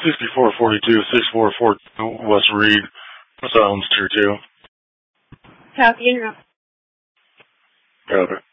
6442, 6442 West Reed, Silence Tier 2. Copy and route. Copy.